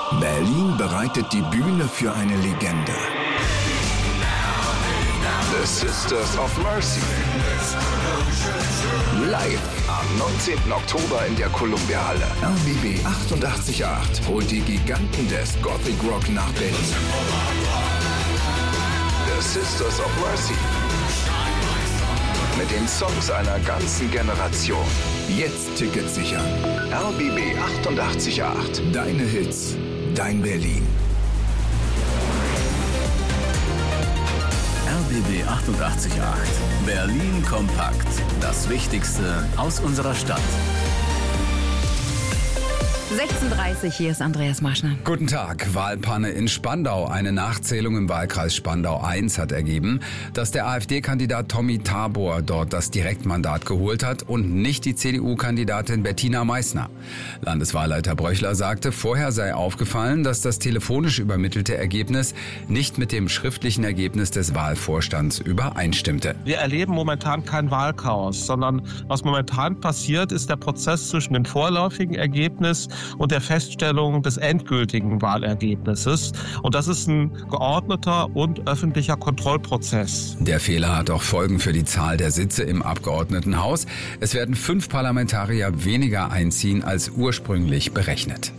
Berlin bereitet die Bühne für eine Legende. The Sisters of Mercy. Live am 19. Oktober in der Columbia-Halle. RBB 88.8 holt die Giganten des Gothic Rock nach Berlin. The Sisters of Mercy. Mit den Songs einer ganzen Generation. Jetzt Tickets sichern. RBB 88.8. Deine Hits, dein Berlin. RBB 88.8. Berlin kompakt. Das Wichtigste aus unserer Stadt. 16:30 Uhr, hier ist Andreas Marschner. Guten Tag. Wahlpanne in Spandau. Eine Nachzählung im Wahlkreis Spandau I hat ergeben, dass der AfD-Kandidat Tommy Tabor dort das Direktmandat geholt hat und nicht die CDU-Kandidatin Bettina Meissner. Landeswahlleiter Bröchler sagte, vorher sei aufgefallen, dass das telefonisch übermittelte Ergebnis nicht mit dem schriftlichen Ergebnis des Wahlvorstands übereinstimmte. Wir erleben momentan kein Wahlchaos, sondern was momentan passiert, ist der Prozess zwischen dem vorläufigen Ergebnis und der Feststellung des endgültigen Wahlergebnisses. Und das ist ein geordneter und öffentlicher Kontrollprozess. Der Fehler hat auch Folgen für die Zahl der Sitze im Abgeordnetenhaus. Es werden 5 Parlamentarier weniger einziehen als ursprünglich berechnet.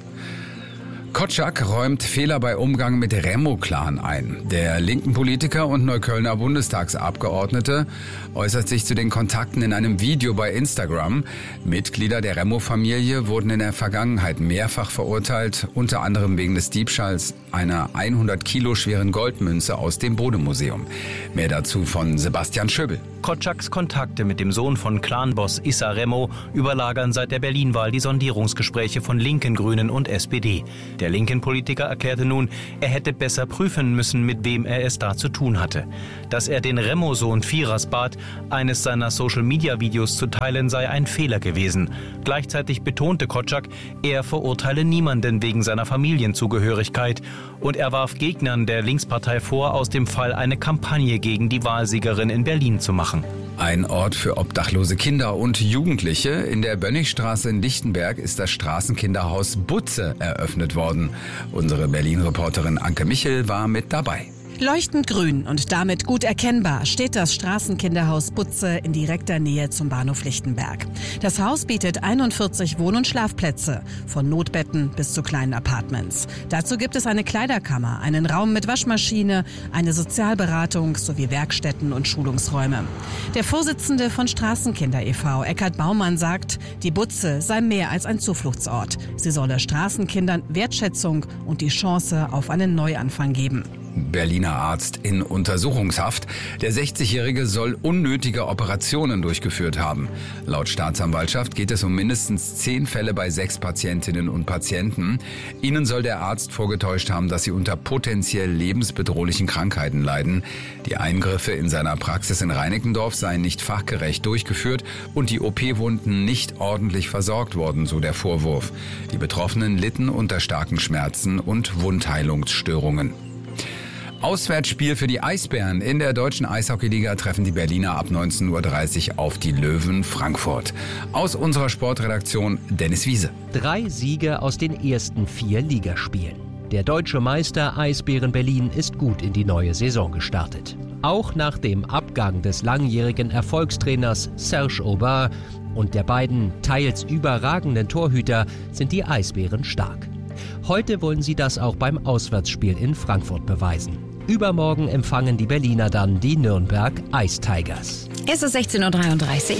Kotschak räumt Fehler bei Umgang mit Remo-Clan ein. Der linken Politiker und Neuköllner Bundestagsabgeordnete äußert sich zu den Kontakten in einem Video bei Instagram. Mitglieder der Remo-Familie wurden in der Vergangenheit mehrfach verurteilt, unter anderem wegen des Diebstahls einer 100 Kilo schweren Goldmünze aus dem Bode-Museum. Mehr dazu von Sebastian Schöbel. Kotschaks Kontakte mit dem Sohn von Clanboss Issa Remo überlagern seit der Berlin-Wahl die Sondierungsgespräche von Linken, Grünen und SPD. Der linken Politiker erklärte nun, er hätte besser prüfen müssen, mit wem er es da zu tun hatte. Dass er den Remo-Sohn Firas bat, eines seiner Social-Media-Videos zu teilen, sei ein Fehler gewesen. Gleichzeitig betonte Kotschak, er verurteile niemanden wegen seiner Familienzugehörigkeit. Und er warf Gegnern der Linkspartei vor, aus dem Fall eine Kampagne gegen die Wahlsiegerin in Berlin zu machen. Ein Ort für obdachlose Kinder und Jugendliche. In der Bönnigstraße in Lichtenberg ist das Straßenkinderhaus Butze eröffnet worden. Unsere Berlin-Reporterin Anke Michel war mit dabei. Leuchtend grün und damit gut erkennbar steht das Straßenkinderhaus Butze in direkter Nähe zum Bahnhof Lichtenberg. Das Haus bietet 41 Wohn- und Schlafplätze, von Notbetten bis zu kleinen Apartments. Dazu gibt es eine Kleiderkammer, einen Raum mit Waschmaschine, eine Sozialberatung sowie Werkstätten und Schulungsräume. Der Vorsitzende von Straßenkinder e.V., Eckhard Baumann, sagt, die Butze sei mehr als ein Zufluchtsort. Sie solle Straßenkindern Wertschätzung und die Chance auf einen Neuanfang geben. Berliner Arzt in Untersuchungshaft. Der 60-Jährige soll unnötige Operationen durchgeführt haben. Laut Staatsanwaltschaft geht es um mindestens 10 Fälle bei 6 Patientinnen und Patienten. Ihnen soll der Arzt vorgetäuscht haben, dass sie unter potenziell lebensbedrohlichen Krankheiten leiden. Die Eingriffe in seiner Praxis in Reinickendorf seien nicht fachgerecht durchgeführt und die OP-Wunden nicht ordentlich versorgt worden, so der Vorwurf. Die Betroffenen litten unter starken Schmerzen und Wundheilungsstörungen. Auswärtsspiel für die Eisbären. In der deutschen Eishockeyliga treffen die Berliner ab 19:30 Uhr auf die Löwen Frankfurt. Aus unserer Sportredaktion Dennis Wiese. 3 Siege aus den ersten 4 Ligaspielen. Der deutsche Meister Eisbären Berlin ist gut in die neue Saison gestartet. Auch nach dem Abgang des langjährigen Erfolgstrainers Serge Aubin und der beiden teils überragenden Torhüter sind die Eisbären stark. Heute wollen sie das auch beim Auswärtsspiel in Frankfurt beweisen. Übermorgen empfangen die Berliner dann die Nürnberg Ice Tigers. Es ist 16:33 Uhr.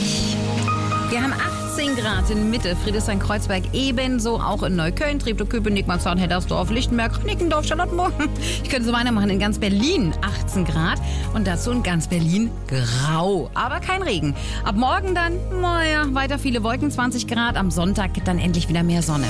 Wir haben 18 Grad in Mitte, Friedrichshain-Kreuzberg, ebenso auch in Neukölln, Treptow-Köpenick, Marzahn, Heddersdorf, Lichtenberg, Reinickendorf, Charlottenburg. Ich könnte so weitermachen, in ganz Berlin 18 Grad und dazu in ganz Berlin grau, aber kein Regen. Ab morgen dann, weiter viele Wolken, 20 Grad, am Sonntag dann endlich wieder mehr Sonne.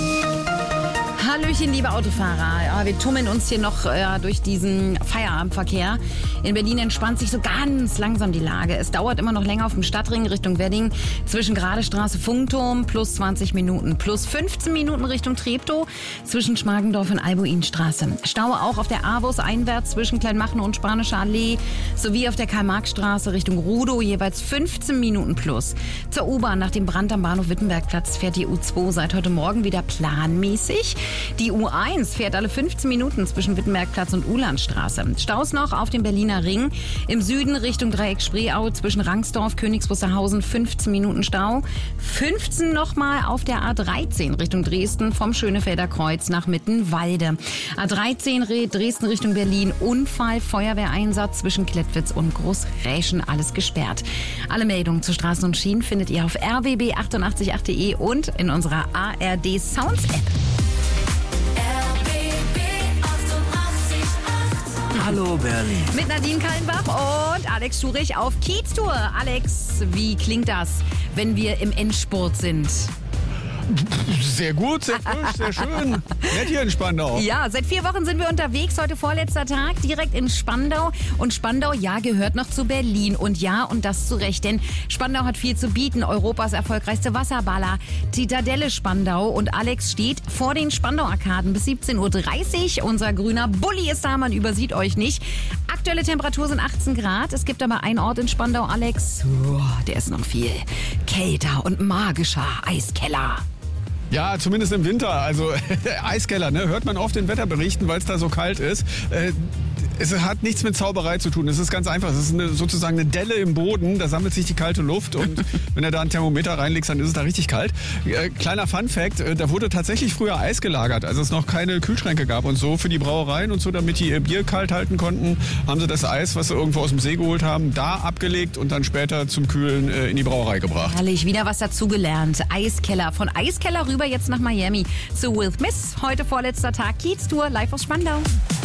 Hallöchen, liebe Autofahrer. Ja, wir tummeln uns hier noch durch diesen Feierabendverkehr. In Berlin entspannt sich so ganz langsam die Lage. Es dauert immer noch länger auf dem Stadtring Richtung Wedding. Zwischen Gradestraße, Funkturm plus 20 Minuten, plus 15 Minuten Richtung Treptow. Zwischen Schmargendorf und Albuinstraße. Stau auch auf der Avus einwärts zwischen Kleinmachnow und Spanische Allee. Sowie auf der Karl-Marx-Straße Richtung Rudow jeweils 15 Minuten plus. Zur U-Bahn nach dem Brand am Bahnhof Wittenbergplatz fährt die U2 seit heute Morgen wieder planmäßig. Die U1 fährt alle 15 Minuten zwischen Wittenbergplatz und Ulandstraße. Staus noch auf dem Berliner Ring. Im Süden Richtung Dreieck Spreeau zwischen Rangsdorf, Königs Wusterhausen 15 Minuten Stau. 15 nochmal auf der A13 Richtung Dresden vom Schönefelder Kreuz nach Mittenwalde. A13 Dresden Richtung Berlin. Unfall, Feuerwehreinsatz zwischen Klettwitz und Großräschen. Alles gesperrt. Alle Meldungen zu Straßen und Schienen findet ihr auf rbb888.de und in unserer ARD Sounds App. Hallo Berlin. Mit Nadine Kallenbach und Alex Schurich auf Kiez-Tour. Alex, wie klingt das, wenn wir im Endspurt sind? Sehr gut, sehr frisch, sehr schön. Nett hier in Spandau. Ja, seit 4 Wochen sind wir unterwegs. Heute vorletzter Tag, direkt in Spandau. Und Spandau, ja, gehört noch zu Berlin. Und ja, und das zu Recht. Denn Spandau hat viel zu bieten. Europas erfolgreichste Wasserballer, Zitadelle Spandau. Und Alex steht vor den Spandau-Arkaden bis 17.30 Uhr. Unser grüner Bulli ist da, man übersieht euch nicht. Aktuelle Temperatur sind 18 Grad. Es gibt aber einen Ort in Spandau, Alex, der ist noch viel kälter und magischer. Eiskeller. Ja, zumindest im Winter. Also Eiskeller, ne? Hört man oft in Wetterberichten, weil es da so kalt ist. Es hat nichts mit Zauberei zu tun. Es ist ganz einfach. Es ist sozusagen eine Delle im Boden. Da sammelt sich die kalte Luft. Und wenn du da ein Thermometer reinlegst, dann ist es da richtig kalt. Kleiner Funfact, da wurde tatsächlich früher Eis gelagert, als es noch keine Kühlschränke gab und so für die Brauereien und so, damit die ihr Bier kalt halten konnten, haben sie das Eis, was sie irgendwo aus dem See geholt haben, da abgelegt und dann später zum Kühlen in die Brauerei gebracht. Herrlich, wieder was dazugelernt. Eiskeller. Von Eiskeller rüber jetzt nach Miami zu Will Smith. Heute vorletzter Tag Kiez-Tour live aus Spandau.